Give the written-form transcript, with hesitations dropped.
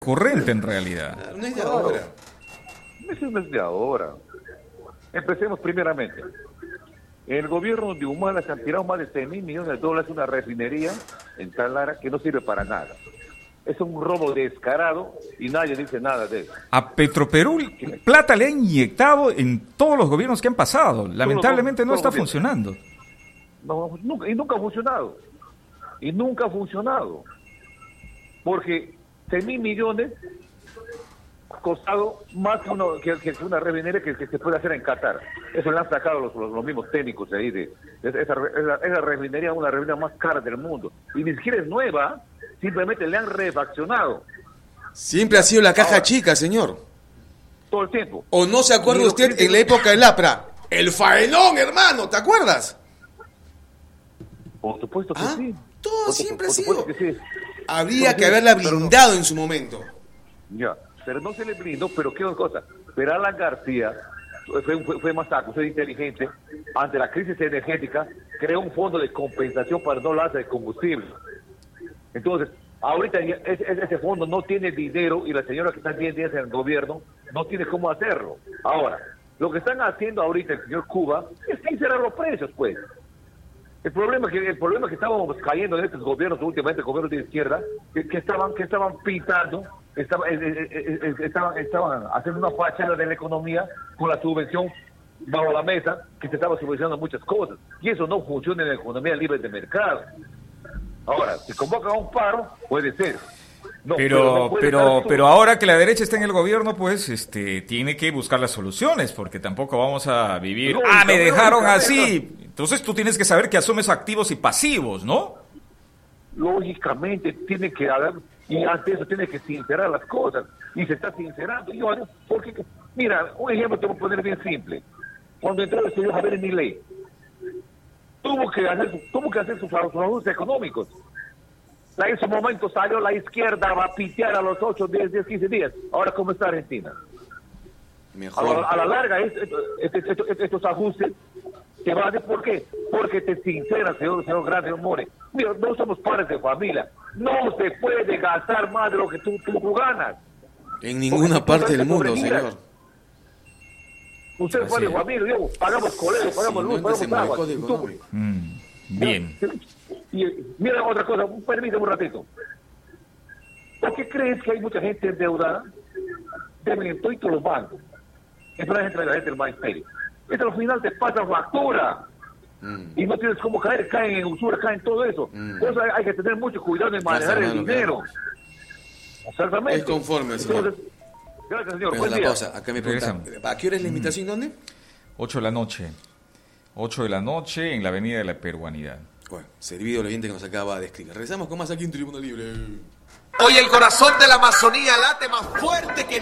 recurrente en realidad. No es de ahora. Eso no es de ahora. Empecemos primeramente. En el gobierno de Humala se han tirado más de 6.000 millones de dólares una refinería en Talara que no sirve para nada. Es un robo descarado y nadie dice nada de eso. A Petroperú plata le han inyectado en todos los gobiernos que han pasado. Lamentablemente no está funcionando. No, nunca ha funcionado. Y nunca ha funcionado. Porque 6.000 millones ha costado más que una refinería que se puede hacer en Qatar. Eso le han sacado los mismos técnicos ahí. Esa refinería es una refinería más cara del mundo. Y ni siquiera es nueva, simplemente le han refaccionado. Siempre ha sido la caja chica, señor. Todo el tiempo. ¿O no se acuerda usted en la época del APRA? El faenón, hermano, ¿te acuerdas? Por supuesto que sí. Todo siempre ha sido. Sí. Había que haberla blindado en su momento. Ya, pero no se le blindó, pero qué cosa. Pero Alan García fue más saco, fue inteligente. Ante la crisis energética, creó un fondo de compensación para no lanzar de combustible. Entonces, ahorita ese fondo no tiene dinero y la señora que está 10 días en el gobierno no tiene cómo hacerlo. Ahora, lo que están haciendo ahorita el señor Cuba es sincerar los precios, pues. El problema que estábamos cayendo en estos gobiernos, últimamente gobiernos de izquierda, que estaban pintando, estaban haciendo una fachada de la economía con la subvención bajo la mesa, que se estaba subvencionando muchas cosas. Y eso no funciona en la economía libre de mercado. Ahora, si convoca un paro, puede ser. No, pero ahora que la derecha está en el gobierno, pues tiene que buscar las soluciones, porque tampoco vamos a vivir, me dejaron así. Entonces tú tienes que saber que asumes activos y pasivos, ¿no? Lógicamente tiene que haber, y ante eso tiene que sincerar las cosas, y se está sincerando. Porque, mira, un ejemplo te voy a poner bien simple. Cuando entró el señor Javier Milei, tuvo que hacer sus ajustes económicos. En ese momento salió la izquierda a pitear a los 8, 10, 15 días. Ahora, ¿cómo está Argentina? Mejor. A la larga, estos ajustes te van a decir por qué. Porque te sinceran, señor Grande More. Mira, no somos padres de familia. No se puede gastar más de lo que tú ganas. En ninguna parte del mundo, señor. Usted es padre de familia, pagamos colegio, pagamos luz, pagamos agua. Bien. Y mira otra cosa, permíteme un ratito. ¿Por qué crees que hay mucha gente endeudada? Deben en todos los bancos. Eso la gente del ministerio. Esto al final te pasa factura. Y no tienes cómo caen en usura, caen en todo eso. Por eso hay que tener mucho cuidado en manejar el dinero. Exactamente. Es conforme, señor. Entonces, gracias, señor. Pero Buen la día. pausa, acá me preguntan, ¿a qué hora es la invitación? ¿Dónde? 8 de la noche. 8 de la noche en la Avenida de la Peruanidad. Bueno, servido el oyente que nos acaba de escribir. Regresamos con más aquí en Tribuna Libre. Hoy el corazón de la Amazonía late más fuerte que